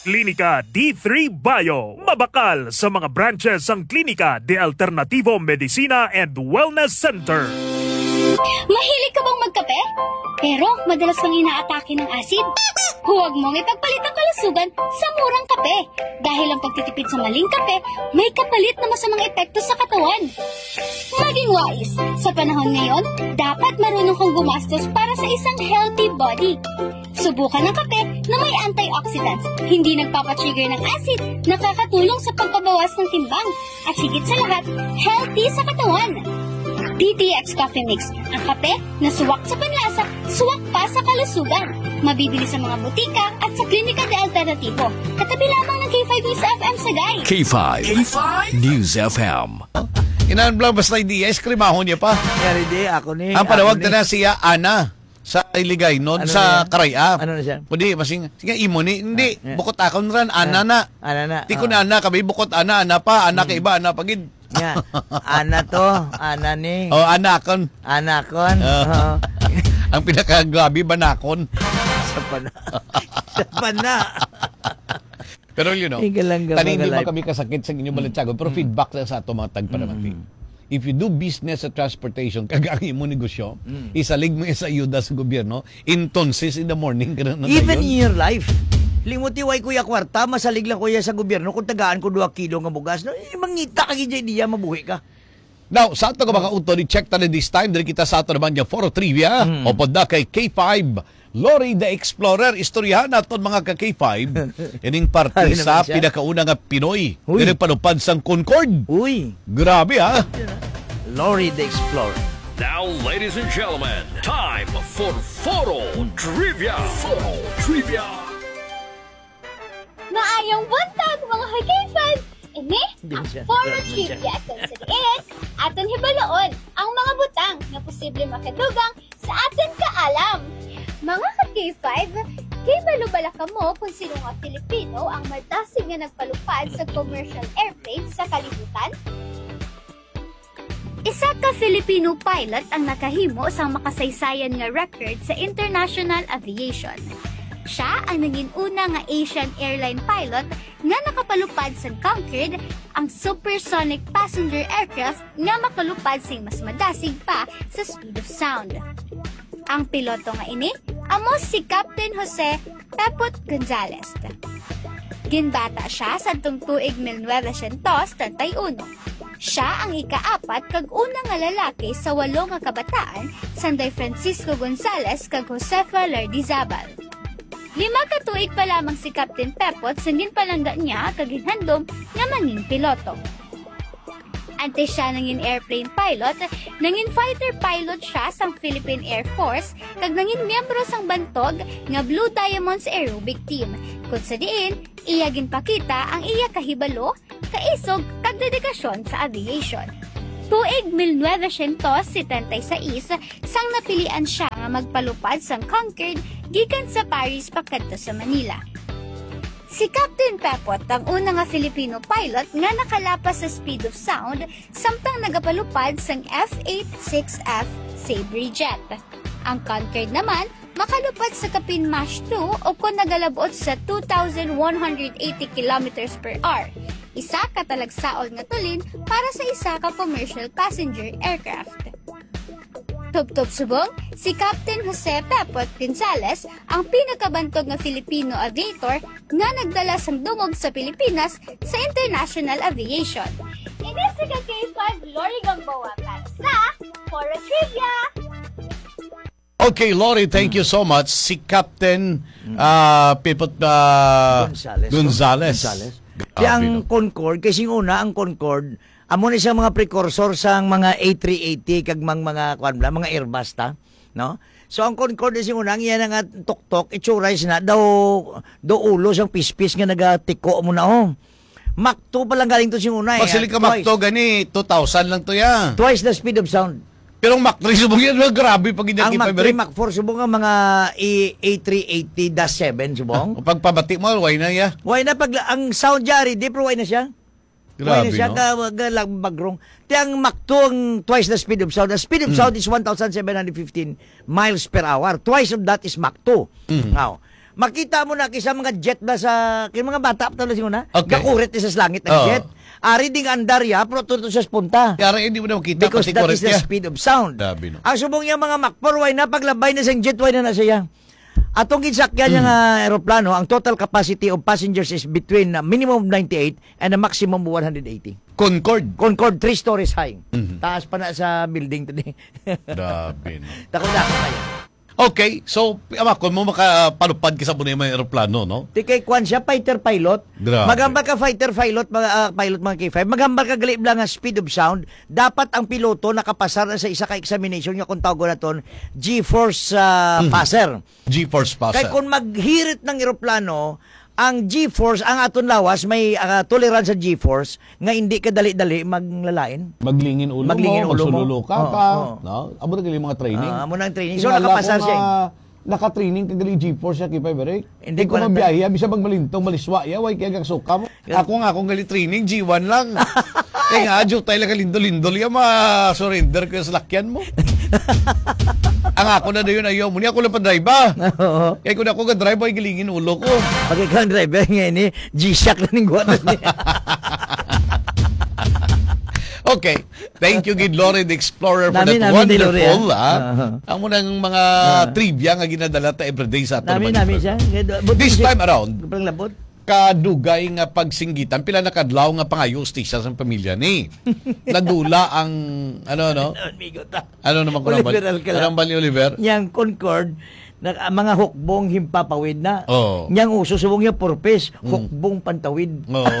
Klinika D3 Bio. Mabakal sa mga branches ang Klinika de Alternativo Medicina and Wellness Center. Mahilig ka bang magkape? Pero madalas kang inaatake ng asid? Huwag mong ipagpalit ang kalusugan sa murang kape. Dahil ang pagtitipid sa maling kape, may kapalit na masamang epekto sa katawan. Maging wise. Sa panahon ngayon, dapat marunong kang gumastos para sa isang healthy body. Subukan ng kape na may antioxidants, hindi nagpapatrigger ng acid, nakakatulong sa pagpabawas ng timbang, at higit sa lahat, healthy sa katawan. DTX Coffee Mix, ang kape na suwak sa panlasa, suwak pa sa kalusugan. Mabibili sa mga butika at sa Klinika de Alternativo. Katabi lamang ng K5 News FM Sagay. K5 News FM. Inanblang basta hindi eskrimahon niya pa. Yari di, ako ni. Ang panawag na siya Ana sa iligay noon Ano sa na Karaya. Ano na siya? Pwede, masing, sige, imo ni, hindi, bukot akon ran, Ana na. Ana na. Tiko na Ana, kami bukot Ana, Ana pa, Ana ka iba, Ana pagid. Nga. Ana to, Ana ni. O, Ana akon. Ana kon. Ang pinakagabi, Banakon. Sa pana. Sa pana. Pero you know, tani hindi man kami kasakit sa inyong balitsagon, pero feedback na sa ato mga tagpanamati. If you do business sa transportation, kagagi mo negosyo, isalig mo sa ayuda sa gobyerno, entonces in the morning, even in your life, limuti way kuya kwarta, masalig lang kuya sa gobyerno, kung tagaan ko 2 kilo nga bugas, no, mangita ka gidya diya, mabuhi ka. Now, sa ato ka mga uto, ni-check tayo this time, dali kita sa ato naman yung Foro Trivia, o podda kay K5, Lori the Explorer, istoryahan natin mga ka-K5, ining parte sa pinakauna nga Pinoy, pinagpanupad sang Concord. Uy. Grabe ha. Lori the Explorer. Now, ladies and gentlemen, time for Foro Trivia. Foro Trivia. Maayong buntag mga K5! Ini, ang Foro Trivia kung sa diin, aton hibaloon ang mga butang na posible makadugang sa aton kaalam. Mga ka-K5, kay balubala ka mo kung sino nga Pilipino ang madasig nga nagpalupad sa commercial airplane sa kalibutan? Isa ka Filipino pilot ang nakahimo sa makasaysayan nga record sa international aviation. Siya ang naging una nga Asian airline pilot nga nakapalupad sa Concorde, ang supersonic passenger aircraft nga makalupad sing mas madasig pa sa speed of sound. Ang piloto nga ini, amo si Captain Jose Pepot Gonzalez. Ginbata siya sa tuig 1931. Siya ang ika-4 kag una nga lalaki sa 8 nga kabataan sanday Francisco Gonzalez kag Josefa Lardizabal. 5 ka tuig pa lamang si Captain Pepot sa ginpalangga niya kag ginhandom nga manging piloto. Ante siya nangin airplane pilot, nangin fighter pilot siya sang Philippine Air Force, kag nangin miyembro sang bantog nga Blue Diamonds Aerobic Team. Kung sa diin, iya ginpakita ang iya kahibalo, kaisog, kag dedikasyon sa aviation. Tuig 1976, sang napilian siya nga magpalupad sang Concorde gikan sa Paris pakadto sa Manila. Si Captain Pepot ang una nga Filipino pilot nga nakalapas sa speed of sound samtang nagapalupad sang F-86F Sabre jet. Ang Concorde naman makalupad sa kapin Mach 2 o kung nagalabot sa 2,180 km per hour. Isa ka talagsaon nga tulin para sa isa ka commercial passenger aircraft. Tub-tub subong, si Captain Jose Pepot Gonzalez ang pinakabantog nga Filipino aviator nga nagdala sang dungog sa Pilipinas sa international aviation. Ini si K5 Lori Gamboa para sa Foro Trivia! Okay, Lori, thank you so much. Si Captain Pepot Gonzalez. Kaya ang Concorde, kasi una ang Concorde, amo na siyang mga precursor sa mga A380 kag mga Airbus ta, no? So ang Concorde sing unang iya nga tuktok itsuray na daw ulo sang pispis nga nagatiko mo na Mach 2 pa lang galing to sing una. Pag sili ka Mach 2 gani 2,000 lang to ya. Twice the speed of sound. Pero Mach 3 subong yan, grabe pag ang Mach 3, Mach 4 subong ang mga A380-7 subong. Pagpabati mo, why na ya? Why na pag ang sound jari, di pero why na siya? Grabe, siya, no? Bagrong. Tiyang Mach 2 ang twice the speed of sound. The speed of sound is 1,715 miles per hour. Twice of that is Mach 2. Now, Makita mo na kisa mga jet na sa mga bata pa talaga na. Okay. Gakurit sa langit ng Oo. jet. Ari ding andar ya pero tuto sa punta. Kaya hindi mo na makita Because pati that correct is the niya. speed of sound. Grabe, no? Ang subong niya mga Mach 4 way na paglabay na sa jet way na siya. Atong ginsakyan nga aeroplano, ang total capacity of passengers is between a minimum of 98 and a maximum of 180. Concorde. Concorde 3 stories high. Taas pa na sa building today. Grabe, no? Tako na kayo. Okay, so, kung mo makapalupad ka sa muna yung mga aeroplano, no? Tikay kwan siya, fighter pilot. Grabe. Magambal ka fighter pilot, pilot mga K5. Magambal ka gali lang ang speed of sound. Dapat ang piloto nakapasar na sa isa ka examination niya kung tawag na ton G-force passer. G-force passer. Kaya kung maghirit ng eroplano, ang G-force, ang aton lawas, may tolerance sa G-force nga hindi ka dali-dali maglalain. Maglingin ulo Maglingin mo, ulo mo. magsululu ka, Oo. no? Abo na gali mga training. Amo na ang training. So, Tingala nakapasar ko siya. Naka-training ka gali G-force siya, Kipay Berek. Hindi Hindi ko ko alam. mabiyahe, bisa bang malintong, maliswa, way kaya kang suka mo. Ako gali training, G1 lang. Eh nga, tayo lang kalindol-lindol, ma-surrender ko yung salakyan mo. Ang ako na yun, ayaw mo niya, ako lang pa-drive ba? Oo. Kaya kung ako ka-drive, ay gilingin ulo ko. Pag ikaw ang driver nga ni, G-shock na ning guwan niya. Okay. Thank you, Gid Lore the Explorer, for Nami, that nami, Lore, wonderful, ah. ang munang mga trivia nga ginadala ta everyday sa ato. Nami siya. This time around, Kapag labot. kadugay nga pagsinggitan, pila na kadlaw nga pangayo stisya sa pamilya ni. Nadula ang, Amigo ta. ano naman ko Oliver Alcala. Anong bali, Oliver? Yang Concord, mga hukbong himpapawid na. Oo. Yang uso subong niya purpose, hukbong pantawid. Oo.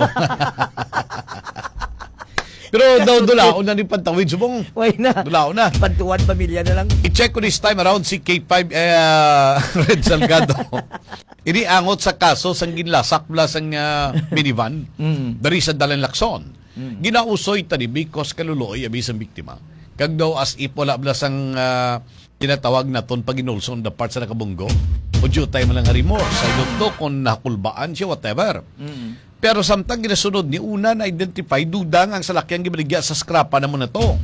Pero daw dulaon na ni pantawid, subong Why na? dulaon na. Pantuan pamilya na lang. I-check ko this time around si K5 Red Salgado. Iniangot sa kaso sang ginlasak bla sang minivan dari sa Dalan Lacson. Ginausoy tani because kaluluoy abi sang biktima. Kag daw as if wala bla sang tinatawag naton paginulson the part sa nakabunggo. O tay man lang nga remorse. Ay do kung nakulbaan siya whatever. Pero samtang ginasunod ni una na identify dudang ang salakyang gibaligya sa skrapa naman na to.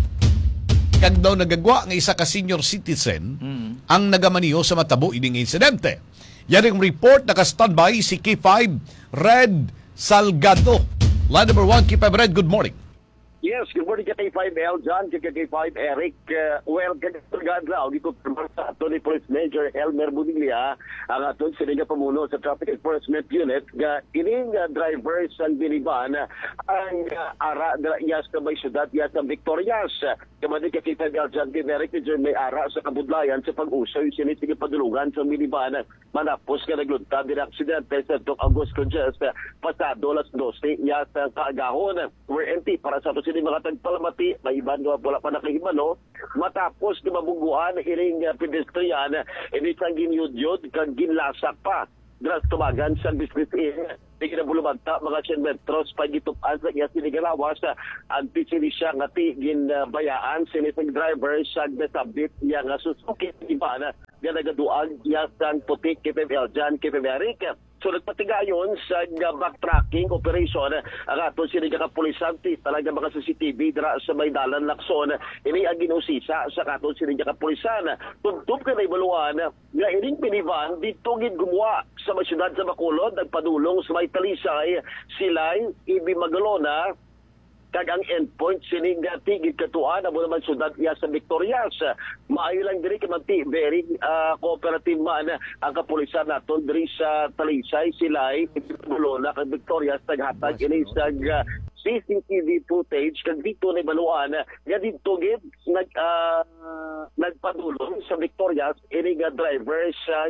Kag daw nagagwa nga isa ka senior citizen ang nagamaniyo sa matabo ining insidente. Yaring report naka-standby si K5 Red Salgado. Line number 1, K5 Red, good morning. Yes, good morning kay K5L, John, kay K5 Eric. Well, ganito nga adlaw, gikumpirma sa ato ni Police Major Elmer Budilla, ang aton siniga pamuno sa Traffic Enforcement Unit, nga ining driver sa minivan ang ara yas ka may syudad, yas ang Victorias. Kamadi kay K5L, John, kay Eric, may ara sa kabudlayan sa pag-usoy, sinitiga padulungan sa minivan, manapos ka nagluntad din aksidente sa Dr. August Conges, pasado las 12, yas ang kaagahon, where empty para sa ato mga tagpalamati, may iban nga wala pa nakahimano, matapos na mabuguan iring pedestrian, hindi sang ginyudyod, kag ginlasak pa. Dras tumagan sa business inn, di kinabulumanta, mga 10 metros, pagitupan sa iya sinigalawas, ang pisili siya nga ti ginbayaan, sinisang driver, siya nasabit, iya nga Suzuki, iba na, ganagaduan, iya sang putik, KPML, Jan, KPML, So nagpatigayon sa backtracking operation ang aton sinigang kapulisan talaga mga CCTV dira sa Maydalan Lacson ini ang ginusisa sa aton sinigang kapulisan tuntub ka na ibaluan nga ining minivan dito gid gumawa sa syudad sa Bacolod nagpadulong sa may Talisay Silay Ibi Magalona kag ang endpoint sining tigid katuan amo naman syudad iya sa Victorias maayo lang diri kay magti very cooperative man ang kapulisan naton diri sa Talisay Silay Bulona kag Victorias taghatag ini sa CCTV footage kag dito na baluan nga dito gid nagpadulong sa Victorias ini nga driver sa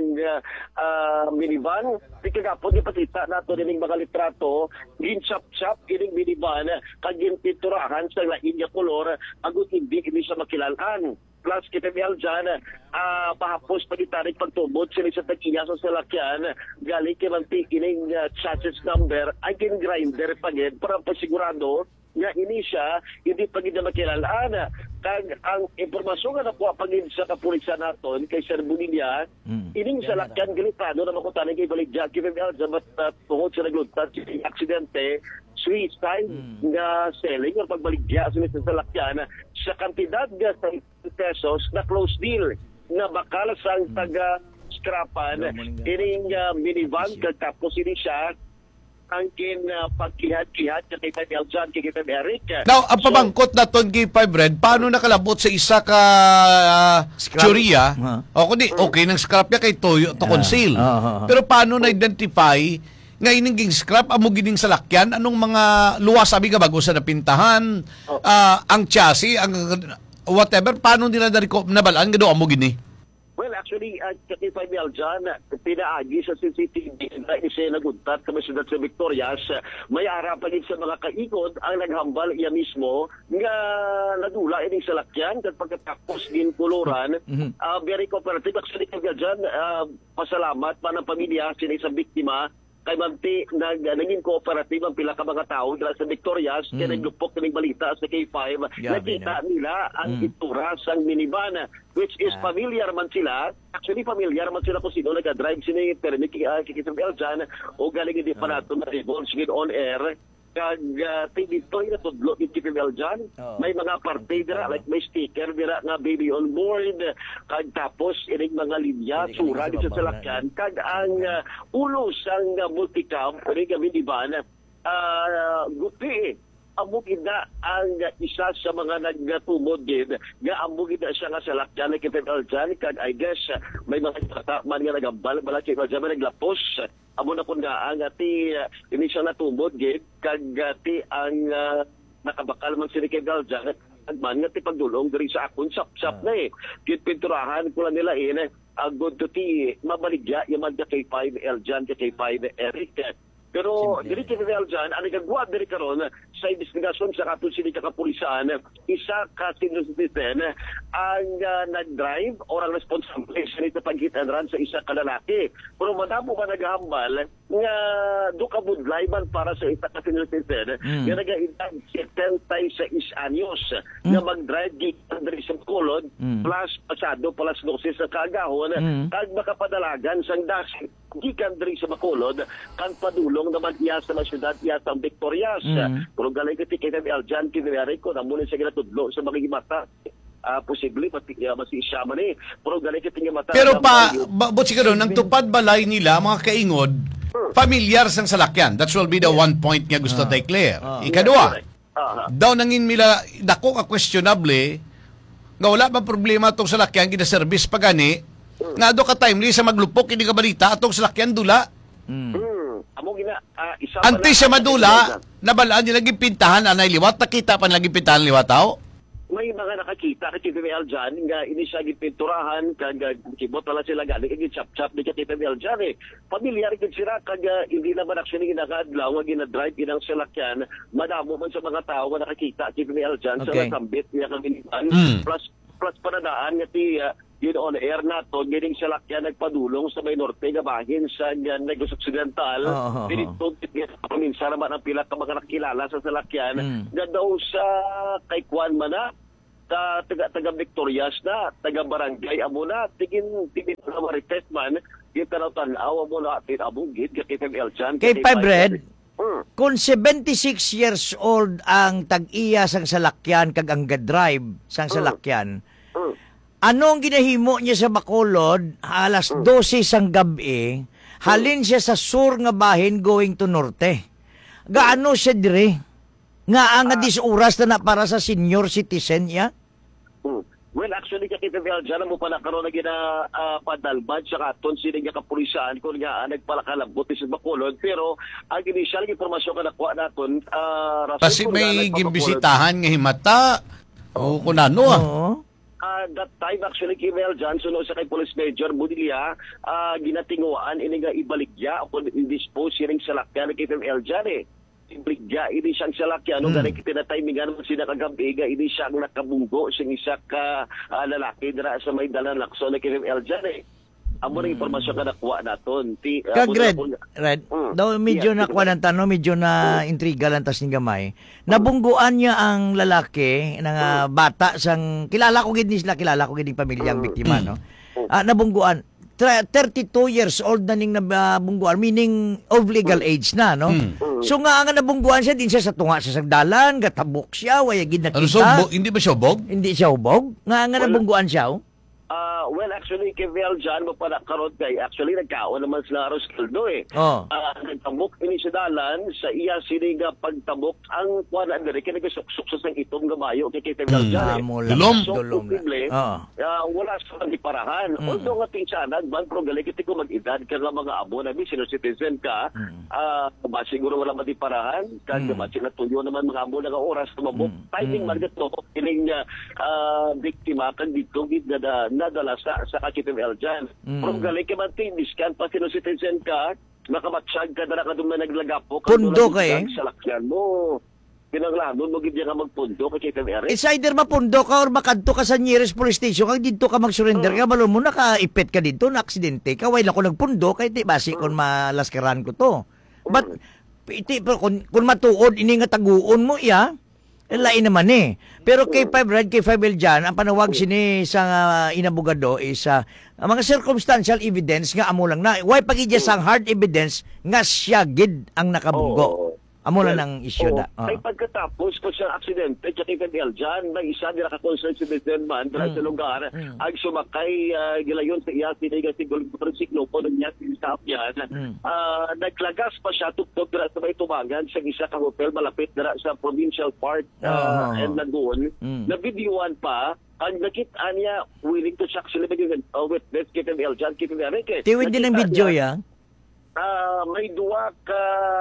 minivan pikagapon ipakita nato dining mga litrato gin-chop-chop ining minivan kag pinturahan sa lain nga kolor agut hindi siya makilalan. Plus KPML dyan, pahapos pagitarik pagtubot sila sa tag-iya sa salakyan, galing kimanti ining chassis number, ay grinder pagid para pasigurado nga ini siya, hindi pagid na makilalaan. Kag ang impormasyon nga nakuha pagid sa kapulisan naton kay Sir Bonilla, ining salakyan galitado na makutani kay Baligya, KPML dyan, tungod sa nagluntad, aksidente, suicide nga selling o pagbaligya sa salakyan sa kantidad nga sa pesos na close deal na bakal sa taga skrapan ining minivan kag tapos ini siya ang pagkihat-kihat kay Eljan kay Eric. Now, ang pamangkot na ton K5 Red, paano nakalabot sa isa ka Scrap. teorya? O kundi, okay ng scrap niya kay to conceal. Pero paano na-identify nga ininging scrap, amo gining salakyan, anong mga luwas, sabi ka bago sa napintahan, ang chassis, ang whatever, paano nila nabalaan, gado amo gini? Well, actually, kay Eljan, pinaagi sa CCTV na isa naguntat kami sa Victorias, may harapan din sa mga kaikod ang naghambal iya mismo nga nadula ining salakyan at pagkatapos din kuluran. Very cooperative. Actually, kay Eljan, pasalamat pa ng pamilya sila sa biktima kay Manti naging cooperative ang pila ka mga tao dala sa Victorias kaya naglupok ng balita sa K5 nakita nila ang itsura sang minivan which is familiar man sila. Actually familiar man sila kung sino nag-drive sila pero kikitong Eljan o galing hindi pa nato na revolves on air kag dito na tudlo ni Chief Eljan may mga parte dira like may sticker dira nga baby on board kag tapos ining mga linya sura di sa salakyan kag ang ulo sang multicam ring minivan gupi amugid na ang isa sa mga nagtumod din nga amugid na siya nga salakyan kay Eljan kag I guess may mga bata man nga nagambal bala kay Eljan naglapos amo na kun nga ang ati ini siya natumod gid kag ati ang nakabakal man sila kay Eljan man nga ti pagdulong diri sa akon sap na kit pinturahan ko lang nila good to ti mabaligya yaman kay 5 Eljan kay 5 Eric. Pero diri kay Eljan ang nagagwa diri karon sa investigasyon sa katong sini kapulisan isa ka senior citizen ang nag-drive o ang responsible sa nito pag-hit and run sa isa ka lalaki. Pero madamo ba naghambal nga duka budlay man para sa isa ka senior citizen nga nag-edad 76 anyos nga mag-drive gikan diri sa Bacolod plus pasado plus 12 sa kagahon kag makapadalagan sang dasig gikan diri sa Bacolod kan padulong naman iya sa syudad iya sa Victorias. Pero galay kiti kay Eljan kinari ko na muna siya ginatudlo sa mga mata. Posible pati masi siya man pero galay kiti nga mata. Pero but siguro nang tupad balay nila mga kaingod familiar sang salakyan. That will be the one point nga gusto tay clear. Ikadua. Daw nangin mila dako ka questionable nga wala ba problema tong salakyan gina-service pa gani. Nga do ka timely sa maglupok hindi ka balita atong salakyan dula. Amo gina isa Ante siya madula, nabalaan nila gipintahan anay liwat, nakita pa nila gipintahan liwat tao. May mga nakakita kay Tito Eljan nga ini siya gipinturahan kag kibot pala sila galing kag chap-chap ni Tito Eljan Familiar gid sila kag hindi naman actually ginakadlaw nga gina-drive inang salakyan madamo man sa mga tao nga nakakita kay Tito Eljan sa nasambit niya kami plus panadaan nga ti yun on air nato gining salakyan nagpadulong sa may norte nga bahin sa Negros Occidental dito paminsan naman ang pila ka mga nakilala sa salakyan nga daw sa kay Juan man taga Victorias na taga barangay amo na tigin na marites man yung tanaw mo na atin abugid kay Eljan Kay 5 Red, kung 76 years old ang tag-iya sang salakyan kag ang drive sang salakyan, anong ginahimo niya sa Bacolod alas 12 sang gabi, halin siya sa sur nga bahin going to norte. Gaano siya dire? Nga ang 10 oras na para sa senior citizen niya? Well, actually, kakita Eljan mo pala karon na ginapadalbad sa katon sining kapulisan kung nga nagpalakalabot sa Bacolod. Pero ang initial informasyon na nakuha naton kasi may gimbisitahan nga himata o kunano that time actually kay Eljan sunod sa kay Police Major Budilia ginatinguan ini nga ibaligya o kung indispose sining salakyan kay Eljan Ibligya, ini siyang salakyan. Nung ganit tinatimingan mo sila kagabi, ini siyang nakabunggo siyang isa ka lalaki na sa may dalang lakso na kay Eljan Amo na informasyon ka nakuha naton. Kag Red, daw medyo nakuha ng tanong, medyo na intriga lang tas ni gamay. Nabungguan niya ang lalaki ng bata sang kilala ko gid ni sila, kilala ko gid yung pamilyang biktima, no? Nabungguan 32 years old na ning nabungguan, meaning of legal age na, no? So nga nabungguan siya, din siya sa tunga sa sagdalan, gatabok siya, waya gid nakita. Hindi ba siya ubog? Hindi siya ubog. Nga nabungguan siya, Well, actually, kay Vel Jan, mapanakaroon kay, actually, nagkaon naman sila aros kaldo eh. Oh. Nagtabok ini sa dalan, sa iya sini nga pagtabok, ang kuwanan na rin, kaya nagsuksok sa itong gamayo kay Vel Jan eh. Dulom. So, posible, Oo. wala sa pagiparahan. Although nga tinsanag, man, pero galing kiti ko mag-edad ka lang mga abo na senior citizen ka, ba siguro wala matiparahan, kaya ba sinatuyo naman mga abo na oras tumabok. Timing man ito, kining biktima kan dito, nadala sa kakitim Eljan. Pero galing ka man diskan pa senior citizen ka, nakamatsag ka na nakaduma naglagapo. Pundo ka eh. Sa lakyan mo. Pinaglanon mo gid nga magpundo kay Kitim Eric. It's either mapundo ka or makadto ka sa nearest police station kag dito ka mag-surrender ka malo mo nakaipit ka dito na aksidente ka way lang ko nagpundo kay ti basi kon malaskaran ko to. But iti pero kung matuod ini nga taguon mo iya lain naman eh. Pero K5 Red, K5 Eljan, ang panawag sini sa inabogado is mga circumstantial evidence nga amo lang na. Why pagidya sang hard evidence nga siya gid ang nakabunggo. Amo lang ang issue da. Ay pagkatapos ko sa aksidente, tsaka kay Eljan, may isa dira ka concerned citizen man dira sa lugar, ag sumakay gilayon sa iya tinay si tricycle po niya stop yan. Naglagas pa siya tuktok dira sa may tubangan sa isa ka hotel malapit dira sa Provincial Park and Lagoon. Na videoan pa ang nakita niya willing to actually begin witness kay Eljan kay Eric. Tiwid din ang video ya. May duwa ka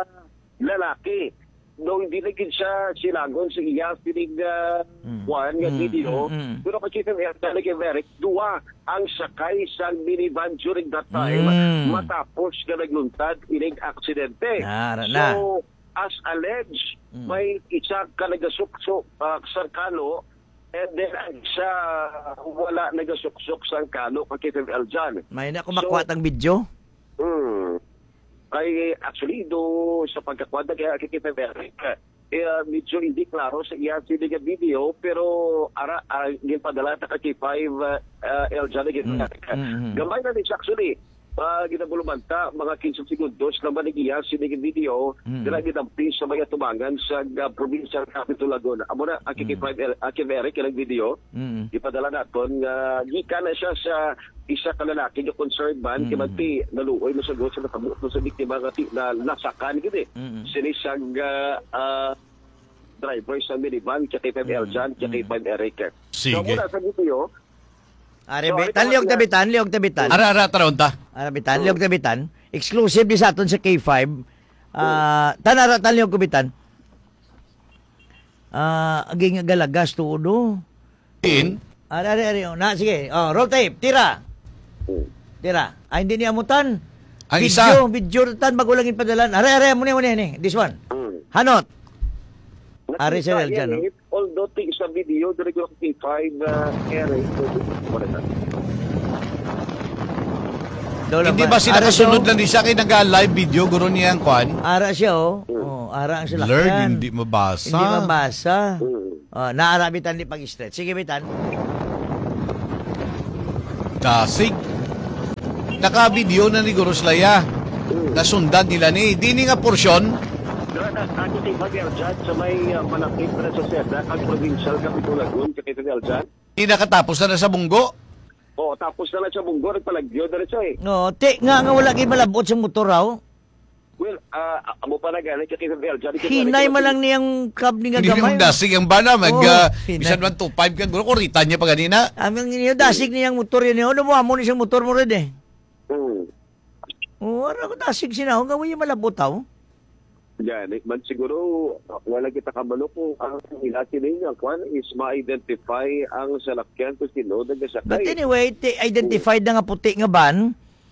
lalaki. Noong hindi naging siya silagon sa iya pinig one nga video. Pero makita niya talaga Eric, duwa ang sakay sa minivan during that time matapos na nagluntad ining aksidente. So, as alleged, may isa ka nagasukso sa kano and then ang isa wala nagasuksok sa kano kay Eljan. May na kumakwat ang video? Ay actually do sa pagkakwada kaya kay Eric medyo hindi klaro sa iya siniga video pero ginpadala ta kay 5 Eljan gamay na din actually ginabulumanta mga 15 segundos na manigiya siniga video dira gidampi sa mga tubangan sa provincial capital Laguna amo na kay 5 Eric ang video ipadala naton gikan na siya sa isa ka lalaki yung concerned man kimati naluoy mo sa go sa natabo sa biktima na nasakan gid sinisang driver sa minivan kay Eljan kay Eric. Sige. So muna sa video Liog tabitan. Ara taron ta. Liog tabitan. Exclusive di sa aton sa K5. Tanara liog tabitan. Aging galagas tuudo. In Ari. Na sige. Roll tape. Tira. Hindi niya amutan. ang isa. Video tan magulangin padalan. Ari mo ni. This one. Hanot. Ari sa Eljan, no? Although sa video dari ko kay 5 Eric Hindi ba sila kasunod lang di siya kay nag-live video guro niya ang kwan? Ara siya ara ang salakyan. Lord, hindi mabasa. Naarabitan di pag-stretch. Sige, bitan. Dasig. Naka-video na ni Guru Slaya. Nasundan nila ni. Di ni nga porsyon. Ako kay Eljan sa may malapit na sa Seda, ang provincial capital Lagoon, kay Eljan. Di nakatapos na sa bunggo. Tapos na lang sa bunggo, nagpalagyo na rin siya eh. No, nga wala kay malabot sa motor raw. Well, amo pa na gani kay Eljan. Hinay mo lang niyang cab ni nga Hindi gamay. yung dasig ang bana. Hinay. Bisan 125 ka. Guro, kurita niya pa ganina. Amang niyo dasig niyang motor yun. Ano mo amo ni siyang motor mo rin eh. Ano ko dasig sinahong gawin yung malabot raw. Yan, man siguro wala kita kabalo kung ang ilati ninyo kwan is ma-identify ang salakyan kung sino nagsakay. But anyway, identified na nga puti nga ban.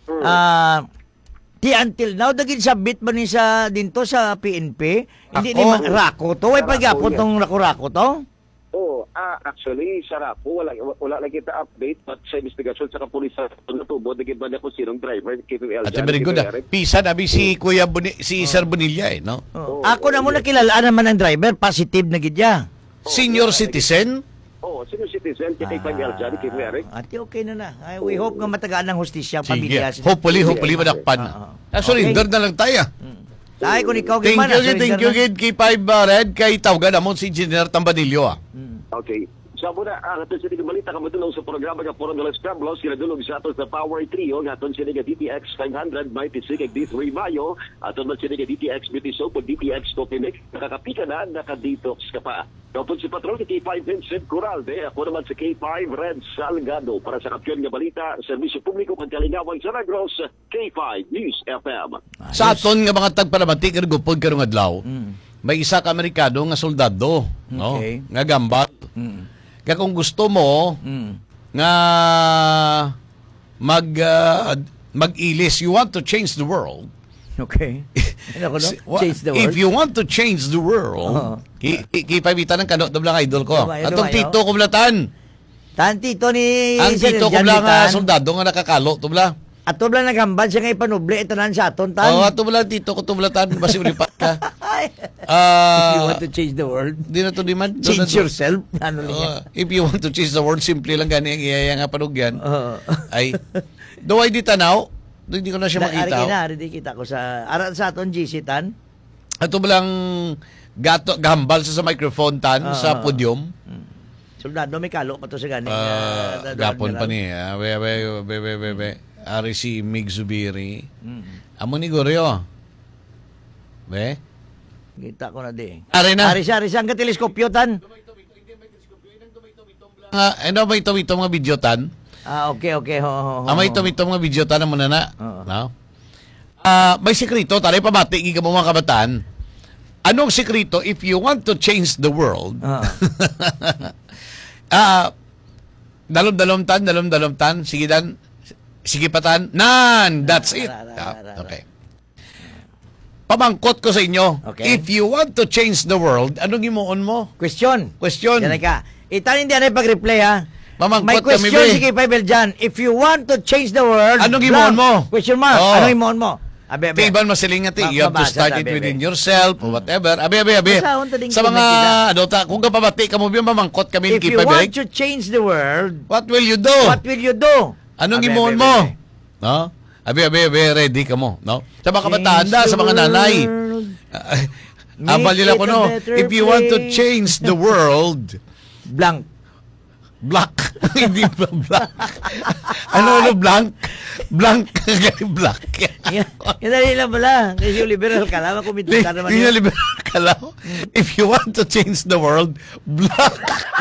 Until now, daging sabit ba ni sa dinto sa PNP? Hindi ni Rako to. Way pag-apot ng Rako to? Actually, sa Rako, wala lang kita update but sa investigasyon sa kapulisan natubo, daging ba niya kung sinong driver kay Eljan. At very good. Pisa nabi si Kuya si Sir Bonilla no? Ako na mo nakilalaan naman ang driver, positive na gidya. Senior citizen? Senior citizen kay Eljan, kay Eric. Ati okay na. We hope nga matagaan ng hustisya, pamilya. Hopefully madakpan. Surrender na lang tayo. Ay, kung ikaw Thank you, kay 5 Red, kay tawagan namon si Engineer Tambanillo. Okay. Sa muna, ang aton sinig balita kamadulong sa programa ng Forum de los Pueblos, kinadulong sa aton sa Power Trio, ng aton sinig DTX 500, may tisig D3 Mayo, aton man sinig DTX Beauty Soap o DTX Coffee Mix, nakakapika na, nakadetox ka pa. Kapag si Patrol ni K5 Vincent Corralde, ako naman sa K5 Red Salgado. Para sa kapyon nga balita, Serbisyo Publiko Pagkalingawang sa Negros, K5 News FM. Sa aton nga mga tagpalamati karugupod karong adlaw. May isa ka Amerikano nga soldado, no? Okay. Nga gambal. Kaya kung gusto mo nga mag-ilis, you want to change the world. Okay. Ano ko, no? Change the world. If you want to change the world, kipabita ng kanot lang idol ko. Dumay, Atong dumay, tito kumlatan. Tan tito ni Ang Sir tito Jan kumla nga Litan. soldado nga nakakalo, tubla. Ato bala nagambal siya nga ipanuble ito nan sa aton tan. Oh, tubla tito ko tublatan basi ulipat ka. If you want to change the world, Di na to di man. change yourself. Ano niya? If you want to change the world, simple lang gani ang iyaya nga panugyan. Oo. Ay, do ay di tanaw, hindi ko na siya makita. Ari kita ko sa sa aton GC tan. Ato balang gambal sa microphone tan sa podium. Soldado may kalo pa to sa gani. Gapon pa ni. We. Ari si Mig Zubiri. Amo ni Goryo. Be? Kita ko na di. Ari na. Ari siya ang teleskopyo tan. Ano ba ito mga video tan? Okay. Ho. May ito mga video tan mo na na. Oo. No? May sekreto, taray pamati, giga mo mga kabataan. Anong sekreto if you want to change the world? Dalom-dalom tan, sige dan, sige patan, that's it. Okay. Pamangkot ko sa inyo, Okay. if you want to change the world, anong imuon mo? Question. Question. Yan ka. Itan hindi na pag-replay ha. Pamangkot May kami, question be. si Kay Pavel dyan. If you want to change the world, Anong blank. imoon mo? Question mark. Oh. Anong imoon mo? Abe. Tiban masilingati, you have to Mabasa start ta, it bebe. within yourself, or whatever. Abe. Basahon ta din Sa comment mga, kung kapabati ka mo, mamangkot kami If ni you want Kipabek, to change the world, what will you do? what will you do? Anong Abe, imuon abe, mo? abe. No? Abe, ready ka mo, no? Sa mga kabataan da, sa mga nanay. Abal nila ko, no? If you want to change the world, Blank. black. Hindi ba black? Ano, blank? Blank. Black. Yan dali lang pala. Kasi yung liberal ka lang, kumintuta naman Hindi na yun. liberal ka lang. If you want to change the world, black.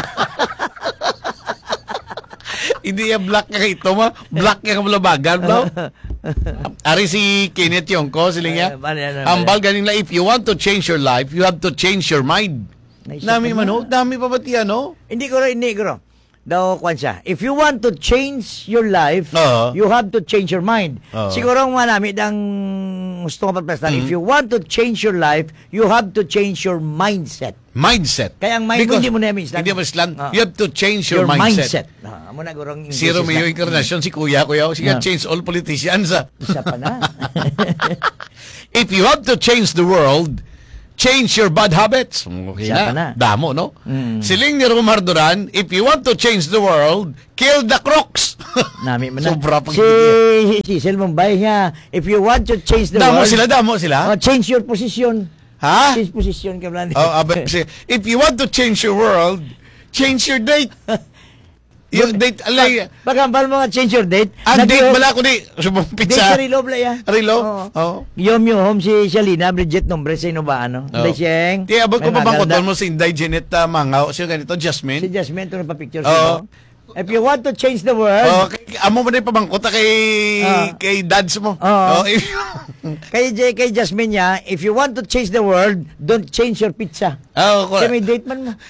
Hindi yan black nga ito, ma. Black nga malabagan, no? Ari si Kenneth Yongko, sila nga. Ambal ganing la, if you want to change your life, you have to change your mind. Dami man ho, dami pa ba tiyan, no? Hindi ko. Daw, kwan siya. If you want to change your life, Oo. you have to change your mind. Oo. Siguro ang manamit ang gusto ko pagpastan. If you want to change your life, you have to change your mindset. Mindset. Kaya ang mind mo, hindi mo na islan. Hindi mo islan. Oo. You have to change your mindset. Amo na gurong Si Romeo Encarnacion, si Kuya, she can change all politicians. Isa pa na. If you have to change the world, change your bad habits. Okay Siya pa na. na. Damo, no? Siling ni Romar Duran, if you want to change the world, kill the crocs. Nami mo na. Sobra pang si Cecil Mumbai niya, if you want to change the world, damo sila. change your position. Ha? Change position ka lang. If you want to change your world, change your date. Yung date, alay. Pagambal mo nga change your date. Ang date bala ko di, subong Date pizza. sa Rilo Bla ya. Rilo? Oo. Oo. Yom home si Shalina, Bridget Nombre, sa ino ba ano? Oh. Day siyang. Kaya abot ko may pa bang magalda. mo si Inday Janet Mangaw, siya ganito, Si Jasmine. Jasmine, ito na pa-picture Oo. sa'yo. If you want to change the world, Amo mo na yung pabangkot kay dads mo. Oo. Oh, kay Jasmine niya, if you want to change the world, don't change your pizza. Kasi may date man mo.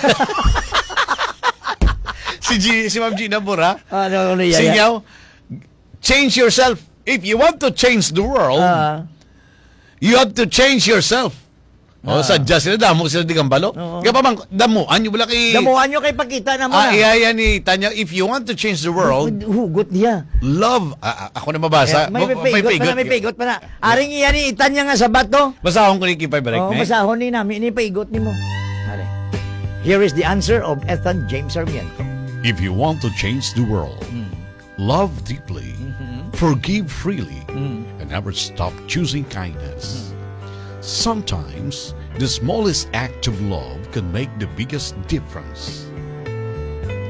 si Ma'am Gina Bura, Ano yan? sinyaw, change yourself. If you want to change the world, you have to change yourself. Sadya sila, damo sila di gambalo. Kaya pa bang, damuan nyo wala kay... Damuhan nyo kay pagkita naman. Iya ni Tanya, if you want to change the world, Hugot niya. love, ako na mabasa. May paigot pa na. Aring iyan ni itan niya nga sa bato. Basahon ko ni Kipay Barek na Masahon ni namin, ini paigot ni mo. Here is the answer of Ethan James Sarmiento. If you want to change the world, love deeply, forgive freely, and never stop choosing kindness. Sometimes, the smallest act of love can make the biggest difference.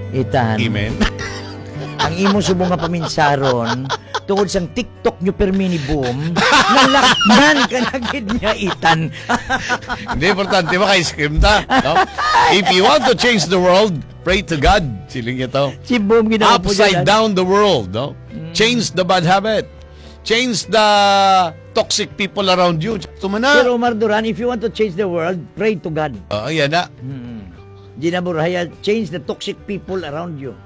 Itan. Amen. Ang imong subong nga paminsaron tungod sang TikTok nyo per mini boom nalakman ka na gid niya itan. Hindi, importante ba ice cream ta? No? If you want to change the world, pray to God. Siling ito. Si boom ginawa po Upside dyan. down the world. No? Change the bad habit. Change the toxic people around you. Tumana. Pero Omar Duran, if you want to change the world, pray to God. Yan na. Gina Burhaya, change the toxic people around you.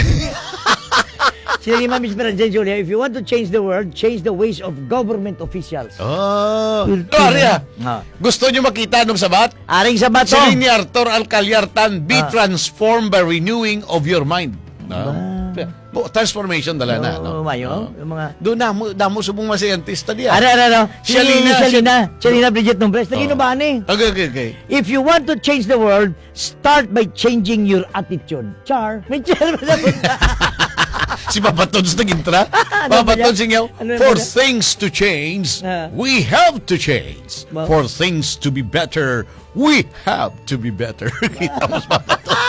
Sila ni Ma'am Esperanza Julia, if you want to change the world, change the ways of government officials. Gloria, Ah. gusto nyo makita nung sabat? Aring sa bato. Sila ni Arthur Alcalyartan, be transformed by renewing of your mind. Transformation dala na. No? Mayo, yung mga... Doon na mo subong mga scientista diya. Ano. Shalina Bridget Nombres. Nagino ba ni? Okay. If you want to change the world, start by changing your attitude. Char. May char. Si Papa Tods nag-intra. Ano Papa ba yan? Tods singaw, Ano for ba yan? things to change, Ah. we have to change. Ba- For things to be better, we have to be better. Kita mo si Papa Tods.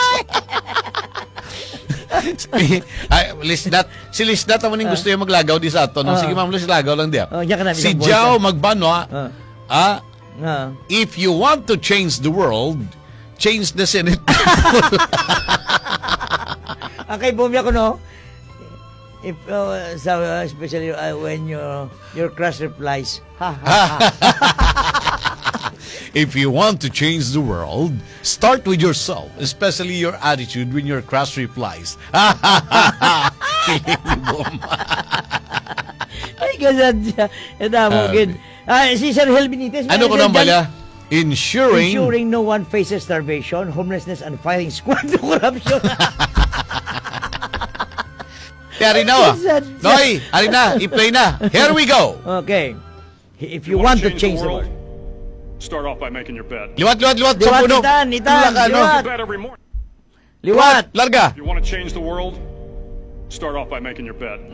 Si Lisnat naman yung gusto yung maglagaw di sa ato. Sige, ma'am, lagaw lang diya. Yan ka na, Si isang Jao voice, Magbanwa, Ah. if you want to change the world, change the Senate. Okay, bumya ko no. If especially when your crush replies, ha ha ha. If you want to change the world, start with yourself, especially your attitude when your crush replies. Ay, ganyan siya. Ito mo, gid. Si Sir Hel Benitez. Ano ko nang bala? Ensuring no one faces starvation, homelessness, and firing squad to corruption. Arina, Noy, Arina, i-play na. Here we go. Okay. If you want to change the world. Start off by making your bed. Liwat. Liwat, Sa puno. Itan, Tula ka, no? liwat. Your bed every morning. Liwat. Larga. If you want to change the world, start off by making your bed.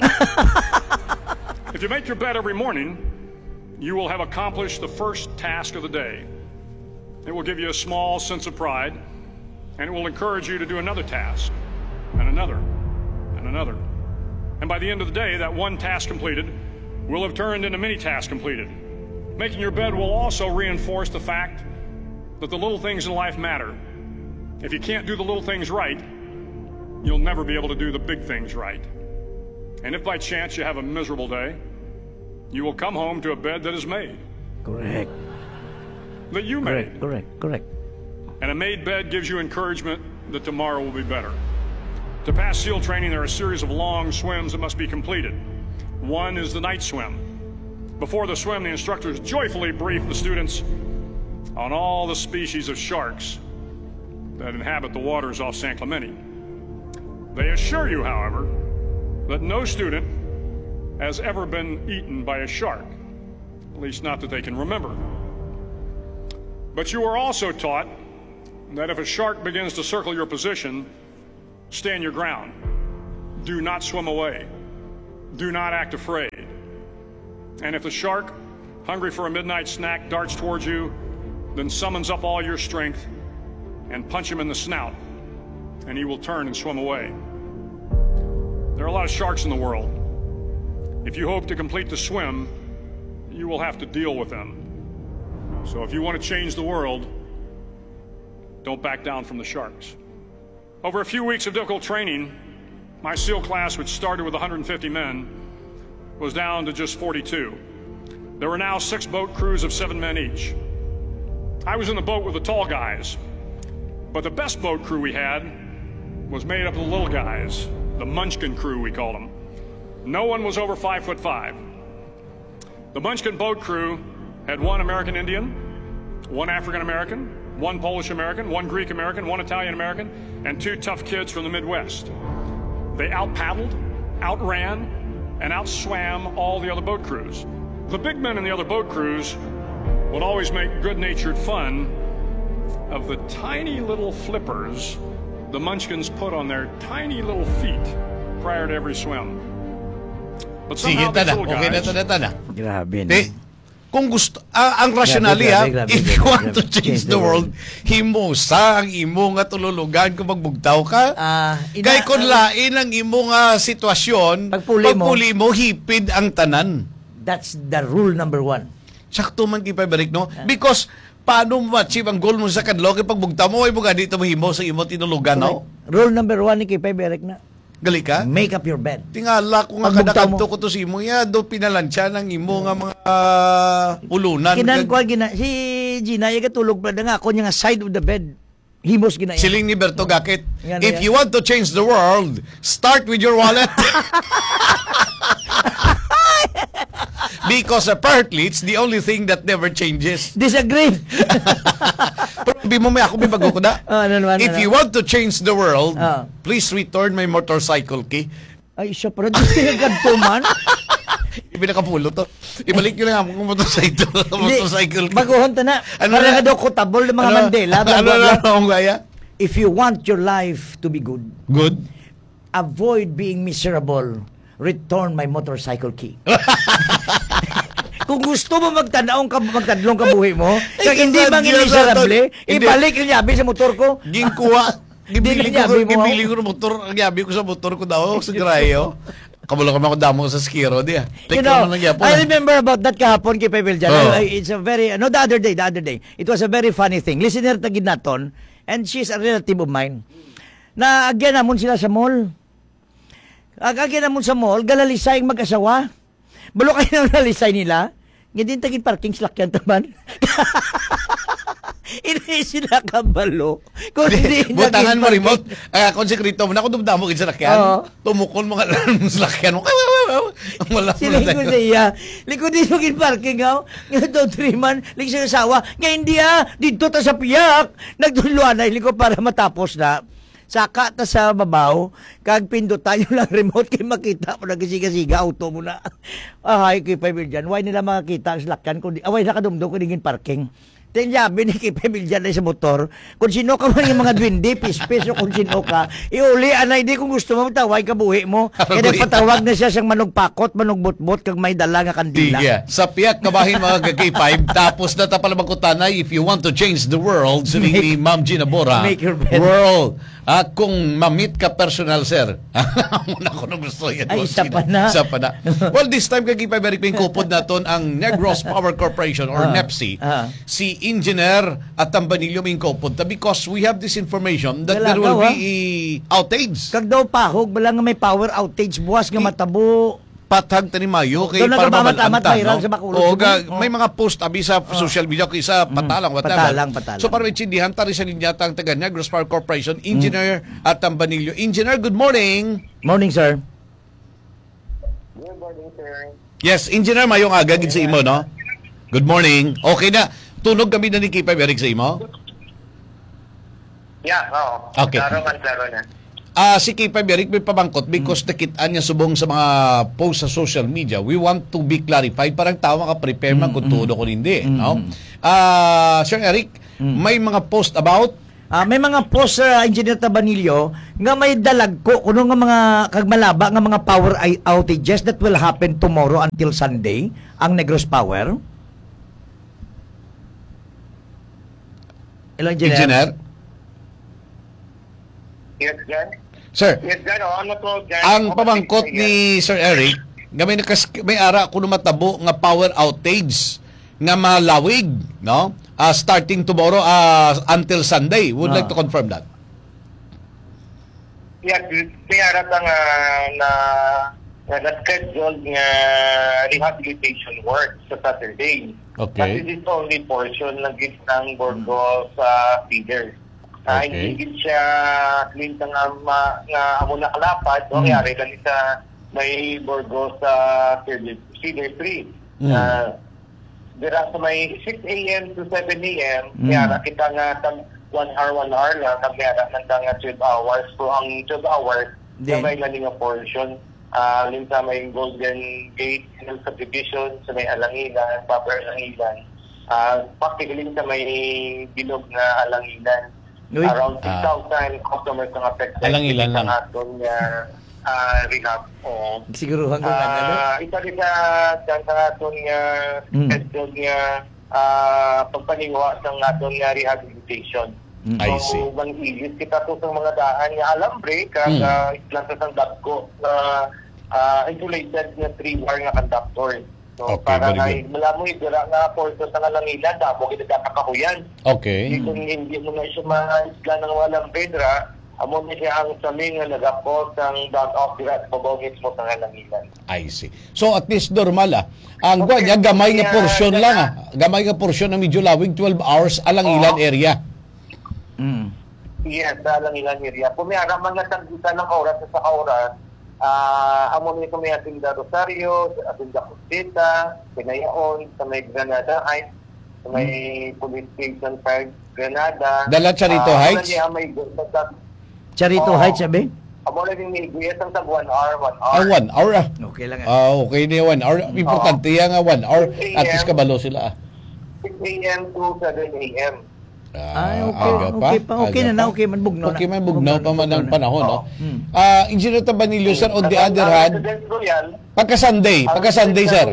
If you make your bed every morning, you will have accomplished the first task of the day. It will give you a small sense of pride, and it will encourage you to do another task, and another, and another. And by the end of the day, that one task completed will have turned into many tasks completed. Making your bed will also reinforce the fact that the little things in life matter. If you can't do the little things right, you'll never be able to do the big things right. And if by chance you have a miserable day, you will come home to a bed that is made, Correct. that you made. Correct. And a made bed gives you encouragement that tomorrow will be better. To pass SEAL training, there are a series of long swims that must be completed. One is the night swim. Before the swim, the instructors joyfully brief the students on all the species of sharks that inhabit the waters off San Clemente. They assure you, however, that no student has ever been eaten by a shark, at least not that they can remember. But you are also taught that if a shark begins to circle your position, stand your ground. Do not swim away. Do not act afraid. And if the shark, hungry for a midnight snack, darts towards you, then summons up all your strength and punch him in the snout, and he will turn and swim away. There are a lot of sharks in the world. If you hope to complete the swim, you will have to deal with them. So if you want to change the world, don't back down from the sharks. Over a few weeks of difficult training, my SEAL class, which started with 150 men, was down to just 42. There were now 6 boat crews of 7 men each. I was in the boat with the tall guys, but the best boat crew we had was made up of the little guys, the Munchkin crew, we called them. No one was over 5'5". The Munchkin boat crew had 1 American Indian, 1 African American, 1 Polish American, 1 Greek American, 1 Italian American, and 2 tough kids from the Midwest. They out-paddled, outran, and outswam all the other boat crews. The big men in the other boat crews would always make good-natured fun of the tiny little flippers the Munchkins put on their tiny little feet prior to every swim. But Sige, somehow these tada. little Okay na, guys tada. Grabe na. Di, kung gusto, ang rationale Grabe, if you want to grabe. change the world, himusa ang imo nga tululugan kung magbugtaw ka. Kay kung lain ang imo nga sitwasyon, Pagpuli mo. hipid ang tanan. That's the rule number 1. Sakto man kay Pabrik, no? Because, paano mo ma-achieve ang goal mo sa kadlo kay pagbugtaw mo, ay mo dito mahimo sa imo tinulugan, no? Rule number 1 ni Kipay Berek na. Gali ka? Make up your bed. Tingala ko nga Pagbugtaw kadakadto ko to si imo ya, do pinalansya ng imo nga mga ulunan. Kinankuan si Gina, yung katulog pa na nga ako niya nga side of the bed. Himos ginaya. Siling ni Berto Gakit, Yan, if yan. you want to change the world, start with your wallet. Because apparently, it's the only thing that never changes. Disagree. Pero sabi mo may ako may bago ko na. If you want to change the world, please return my motorcycle key. Ay, siya pero di pinagkanto man. Ibinakapulo to. Ibalik nyo lang ang motorcycle key. Baguhon ta na. Ano Para na? nga daw kutabol ng mga Mandela. Ano gaya? If you want your life to be good, Good. avoid being miserable. Return my motorcycle key. Kung gusto mo magtanaong magtadlong kabuhi mo, kag hindi mang miserable, ibalik yung yabi sa motor ko. Ginkuha. Gibili ko ng motor. Ang yabi ko sa motor ko daw sa Grayo. Kamula ko damo sa skiro di. You know, I remember about that kahapon kay Pebel Jan. Oh. It's a very, the other day. It was a very funny thing. Listener tagid naton, and she's a relative of mine. Na agyan namon sila sa mall. Agyan namon sa mall, galalisay ang mag-asawa. Balo kayo ng galalisay nila. Ngayon tagid parking slakyan taman. Hindi sila kabalo. Kung hindi butangan mo naging remote. Kung sekrito mo na kung dumdamo sa lakyan. Tumukol mga alarm sa lakyan mo. Wala mo Sila ko sa iya. Likod din maging parking ako. Nga daw 3 man. Lig sa asawa. Nga hindi dito ta sa piyak. Nagduluan na. Liko para matapos na. Saka ta sa babaw. Kag pindutan yung lang remote. Kaya makita mo nagsiga-siga. Auto mo na. Ay, kay Pemil dyan. Why nila makakita ang lakyan? Why nakadumdum kung naging parking? Tinyabi ni Kay Pemil dyan sa motor. Kung sino ka man yung mga dwindi, pispis o kung sino ka, iuli, anay, di kung gusto mo, tawag ka buhi mo. Kaya nagpatawag na siya siyang manog-pakot, manog-butbut, kag may dala nga kandila. Diga. Sa piyak kabahin mga K5, tapos na tapalabakutanay, if you want to change the world, sabi ni Ma'am Gina Bora, Make your bed. world, kung ma-meet ka personal, sir, muna ko na gusto yan. Ay, isa pa na. Isa pa na. Well, this time, kag K5, Eric, may kupod naton ang Negros Power Corporation or NEPC, si engineer at Tambanillo may kupod because we have this information that there will be outage. Kag daw pahog, bala nga may power outage, buwas nga matabo. Patag tani mayo kay Doon para nagmamamat viral no? sa Bacolod. May mga post abi sa social media kay sa patalang whatever. Patalang. So para maintindihan tari sa linya tang taga Negros Power Corporation Engineer at Tambanillo. Engineer, good morning. Morning, sir. Good morning, sir. Yes, Engineer, mayong aga gid sa imo, no? Good morning. Okay na. Tunog kami na ni Kipa Eric sa imo. Yeah, oo. Okay. Klaro na. Si Kipa Eric may pabangkot because nakitaan niya subong sa mga post sa social media. We want to be clarified. Parang tawa ka prepare man kung tudo ko hindi. No? Sir Eric, may mga post about May mga post sa Engineer Tabanillo nga may dalag ko kuno nga mga kagmalaba nga mga power outages that will happen tomorrow until Sunday ang Negros Power. Hello, Engineer. Yes, Jan? Sir, Yes, Jan. Ano to, Jan? ang pamangkot ni Sir Eric, nga may ara kuno matabo nga power outage nga malawig, no? Starting tomorrow until Sunday. Would like to confirm that. Yes, kaya rata nga na-scheduled nga rehabilitation work sa Saturday. Okay. Kasi this only portion lang git ng Borgo sa feeder. Okay. Hindi siya clean nga amo na kalapad. O kaya rin sa may Borgo sa feeder 3. Dira sa may 6 a.m. to 7 a.m. Kaya kita nga 1 hour lang. Kaya nga 12 hours. So ang 12 hours na may laling portion. Sa may Golden Gate subdivision, sa may Alangilan, Proper Alangilan. Practically sa may bilog na Alangilan. Around 6,000 customers ang affected. Alangilan lang. Ang atong rehab. Oo. Siguruhan ko nga. Isa rin sa aton nga schedule nga pagpaningwa sa aton nga rehabilitation. I see. So, mag-ilis kita to sa mga daan nga alambre kag islang sa dagko na insulated na 3-wire nga conductor. So, Okay, para very nga wala mo idira nga porto sa nga langilan, damo kita kakakahuyan. Okay. Kung hindi mo na siya ma-isla ng walang pedra, amo na siya ang saling nga nagapos ang down-off dira at pabongit mo sa nga langilan. I see. So at least normal Ang okay. Niya, gamay nga portion lang Gamay nga portion na medyo lawig 12 hours alang ilan area. Yes, sa langilan area. Kung may araman nga tagbitan ng oras sa oras, amo nito may Atinda Rosario, Atinda Costeta, Pinayaon, sa may Granada Heights, sa may Police Station 5 Granada. Dala Charito Heights? Charito Heights, sabi? Amo na din may guyas ang tag 1 hour, 1 hour. 1 hour Okay lang. okay na 1 hour. Importante yan nga 1 hour. At least kabalo sila 6 a.m. to 7 a.m. Okay na, okay man bugnaw na. Okay man bugnaw pa man ang panahon, no? Engineer Tabanillo, sir, on the other hand, pagka-Sunday, sir.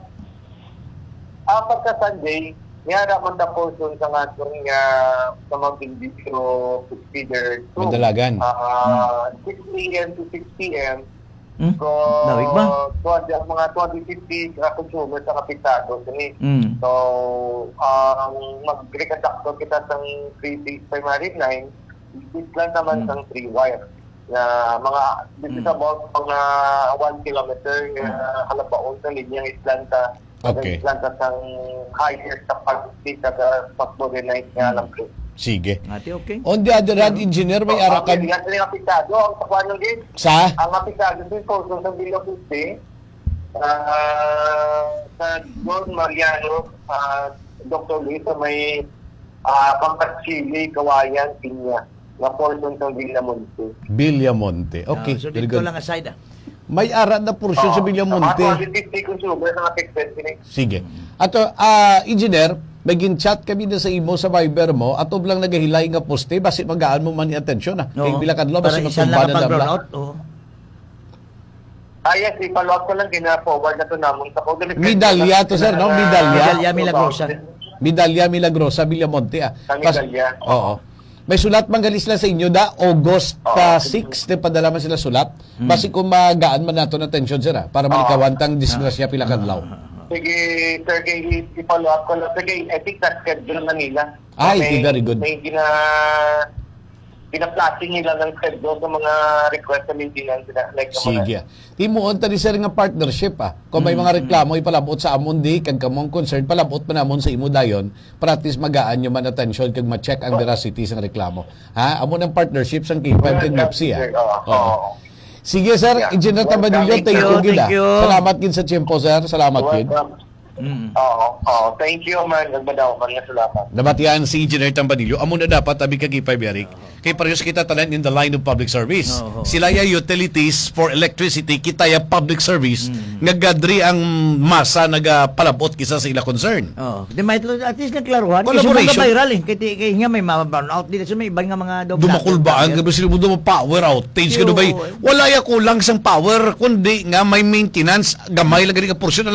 Pagka-Sunday, yara man na po sa nga nga sa mga bindisyo feeder. Madalagan. 6 a.m. to 6 p.m. So, Dawig ba? mga 20-50 consumers sa kapitado. So, mag-recondactor kita sa 3-phase primary line, it lang naman sa 3-wire. Na mga, this is about mga 1 kilometer halabaon sa linyang Islanta. Okay. Islanta sa higher capacity sa post-modernized nga alam ko. Sige. Ate, okay. On the other hand, engineer, may arakan Yan sa kapitado, ang sakwan ng gate. sa Ang aplikado din po sa Bilo 50, sa Don Mariano, Dr. Luis, may Pangkatsili, Kawayan, Pinya, na portion sa Villamonte. Villamonte. Okay, So, very dito good. lang aside May ara na portion sa Villamonte. Mga 20-50 consumer ng affected din. Sige. Ato, engineer, naging chat kami na sa imo sa Viber mo, ato lang nagahilay nga poste, basi magaan mo man i-atensyon Kay bilakadlo, basi isa lang magkumbanan ang na bla. pag-brownout. Yes, ipalot ko lang, gina-forward na to namon sa kong. Medalya to, sir, no? Medalya Milagrosa. Medalya Milagrosa, Villamonte. Sa medalya. Oo. May sulat man galis lang sa inyo August 6, padala man sila sulat. Basi kung magaan man nato na atensyon, sir, para malikawantang disgrasya pilakadlaw. Sige, sir, kay i-follow up ko lang. Sige, I think that's schedule na nila. Ay, very good. May pina-plasting nila ng schedule sa mga request na maintenance. Like, Sige. Timuon tani sir nga partnership Kung may mga reklamo ipalabot sa amon di kag kamong concern palabot pa namon sa imo dayon para at least magaan nyo man attention kag ma-check ang veracity sa reklamo. Amo ng partnership sang K5 kag MIPSI Oo. Sige sir, Engineer Tabanillo, thank you gid. Salamat gid sa tiempo sir. Salamat gid. Thank you, man. Nagbadaw ka nga salamat. Nabatian si Engineer Tambanillo. Amo na dapat abi kag K5 Eric. Kay parehas kita tanan in the line of public service. Sila ya utilities for electricity, kita ya public service. Nagadri ang masa nagapalabot kisa sa ila concern. Di may at least nagklaruhan. Kasi Collaboration. mga viral kay nga may brownout dito. So may ibang nga mga Dumakulbaan gabi sila mo power outage ka bay. Wala ya kulang sang power kundi nga may maintenance gamay lang gani ka portion